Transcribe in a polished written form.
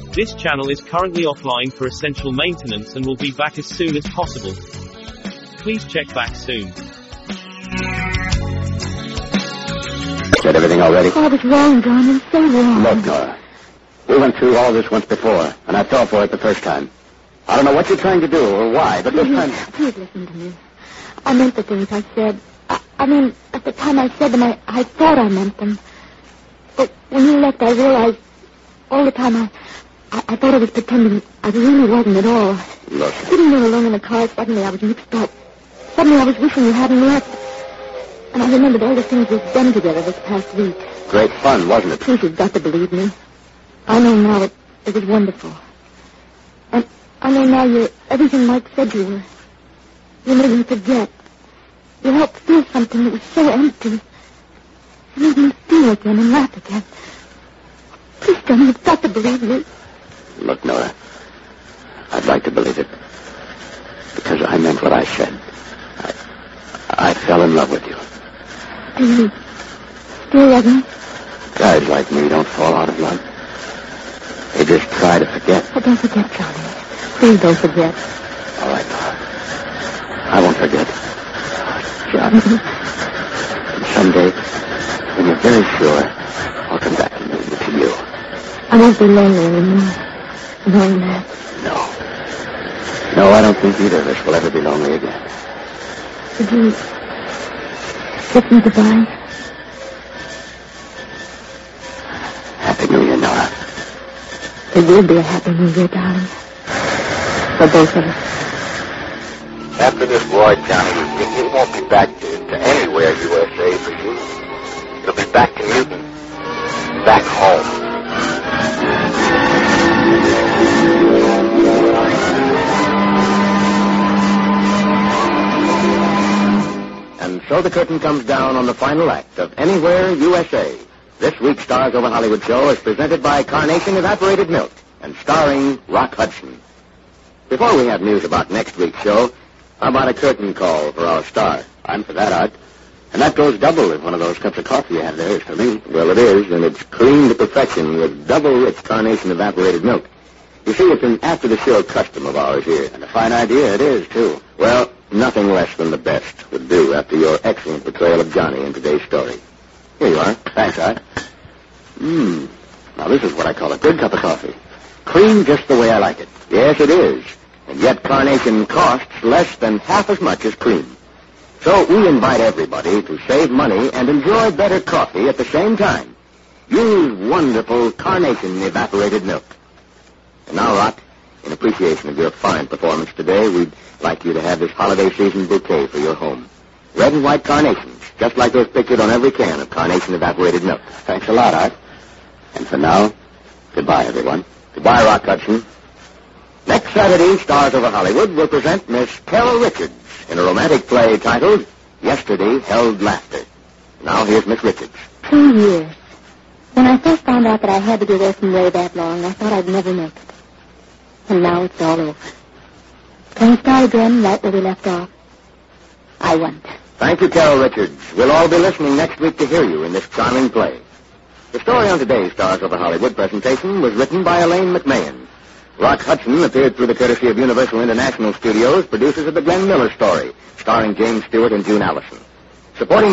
This channel is currently offline for essential maintenance and will be back as soon as possible. Please check back soon. Said everything already? Oh, it's wrong, John. It's so wrong. Look, Nora. We went through all this once before, and I fell for it the first time. I don't know what you're trying to do or why, but this time... Please listen to me. I meant the things I said. I mean, at the time I said them, I thought I meant them. But when you left, I realized all the time I thought I was pretending. I really wasn't at all. Look. Sitting there alone in the car, suddenly I was mixed up. Suddenly I was wishing you hadn't left. And I remembered all the things we've done together this past week. Great fun, wasn't it? Please, you've got to believe me. I know now it was wonderful. And I know now you're everything Mike said you were. You made me forget. You helped feel something that was so empty. You made me feel again and laugh again. Please, Johnny, you've got to believe me. Look, Nora, I'd like to believe it. Because I meant what I said. I fell in love with you. Do you still love me? Guys like me don't fall out of love. They just try to forget. But don't forget, Johnny. Please don't forget. All right, Nora. I won't forget. Johnny. And someday, when you're very sure, I'll come back and move to you. I won't be lonely anymore. Knowing that. No, I don't think either of us will ever be lonely again. Would you kiss me goodbye? Happy New Year, Nora. It will be a happy New Year, darling. For both of us. After this war, Johnny, it won't be back to anywhere, USA, for you. It'll be back to Newton. Back home. And so the curtain comes down on the final act of Anywhere, USA. This week's Stars Over Hollywood show is presented by Carnation Evaporated Milk and starring Rock Hudson. Before we have news about next week's show, how about a curtain call for our star? I'm for that, Art. And that goes double if one of those cups of coffee you have there is for me. Well, it is, and it's creamed to perfection with double-rich Carnation Evaporated Milk. You see, it's an after-the-show custom of ours here. And a fine idea it is, too. Well, nothing less than the best would do after your excellent portrayal of Johnny in today's story. Here you are. Thanks, Art. Now, this is what I call a good cup of coffee. Cream just the way I like it. Yes, it is. And yet Carnation costs less than half as much as cream. So we invite everybody to save money and enjoy better coffee at the same time. Use wonderful Carnation Evaporated Milk. And now, Rock, in appreciation of your fine performance today, we'd like you to have this holiday season bouquet for your home. Red and white carnations, just like those pictured on every can of Carnation Evaporated Milk. Thanks a lot, Art. And for now, goodbye, everyone. Goodbye, Rock Hudson. Next Saturday, Stars Over Hollywood will present Miss Carol Richards in a romantic play titled Yesterday Held Laughter. Now here's Miss Richards. 2 years. When I first found out that I had to be away from Ray that long, I thought I'd never make it. And now it's all over. Can we start again right where we left off? I won't. Thank you, Carol Richards. We'll all be listening next week to hear you in this charming play. The story on today's Stars Over Hollywood presentation was written by Elaine McMahon. Rock Hudson appeared through the courtesy of Universal International Studios, producers of the Glenn Miller Story, starring James Stewart and June Allison. Supporting